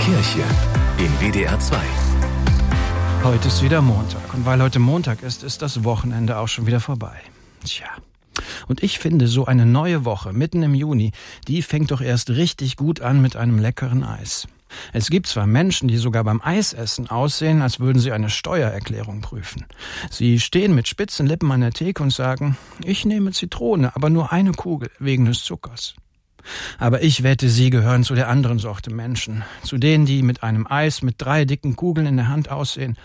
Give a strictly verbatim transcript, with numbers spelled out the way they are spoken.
Kirche in W D R zwei. Heute ist wieder Montag und weil heute Montag ist, ist das Wochenende auch schon wieder vorbei. Tja, und ich finde, so eine neue Woche mitten im Juni, die fängt doch erst richtig gut an mit einem leckeren Eis. Es gibt zwar Menschen, die sogar beim Eisessen aussehen, als würden sie eine Steuererklärung prüfen. Sie stehen mit spitzen Lippen an der Theke und sagen, ich nehme Zitrone, aber nur eine Kugel wegen des Zuckers. Aber ich wette, Sie gehören zu der anderen Sorte Menschen, zu denen, die mit einem Eis mit drei dicken Kugeln in der Hand aussehen